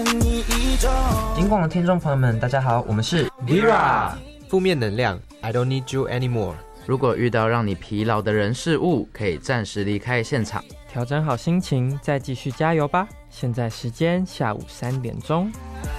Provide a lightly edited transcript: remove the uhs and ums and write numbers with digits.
金广的听众朋友们，大家好，我们是 Vera。负面能量 I don't need you anymore。 如果遇到让你疲劳的人事物，可以暂时离开现场， 调整好心情，再继续加油吧。现在时间下午3点钟。